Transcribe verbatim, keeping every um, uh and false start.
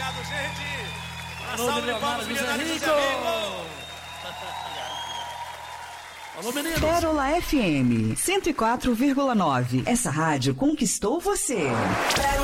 Obrigado, gente. Uma Alô, salva de palmas, milionário milionário José José Rico. Rico. Alô, meninos. Pérola F M cento e quatro vírgula nove. Essa rádio conquistou você.